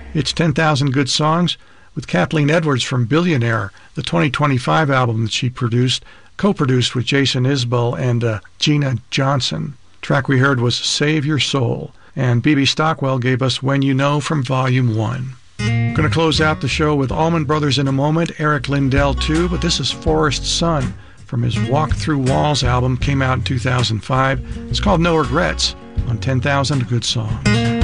It's 10,000 Good Songs with Kathleen Edwards from Billionaire, the 2025 album that she produced, co-produced with Jason Isbell and Gina Johnson. The track we heard was Save Your Soul, and B.B. Stockwell gave us When You Know from Volume 1. I'm going to close out the show with Allman Brothers in a moment, Eric Lindell too, but this is Forrest Sun from his Walk Through Walls album, came out in 2005. It's called No Regrets on 10,000 Good Songs.